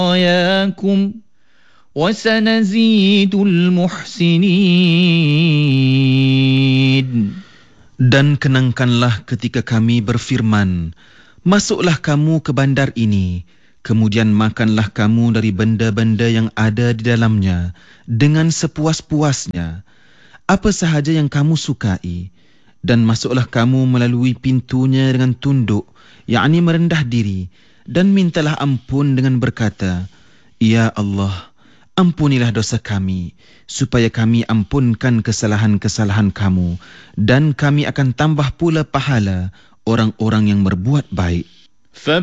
خطاياكم وسنزيد المحسنين. Dan kenangkanlah ketika kami berfirman, masuklah kamu ke bandar ini, kemudian makanlah kamu dari benda-benda yang ada di dalamnya dengan sepuas-puasnya, apa sahaja yang kamu sukai, dan masuklah kamu melalui pintunya dengan tunduk, yakni merendah diri, dan mintalah ampun dengan berkata, Ya Allah, ampunilah dosa kami, supaya kami ampunkan kesalahan-kesalahan kamu, dan kami akan tambah pula pahala orang-orang yang berbuat baik.